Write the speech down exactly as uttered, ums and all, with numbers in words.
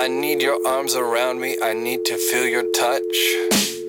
I need your arms around me. I need to feel your touch.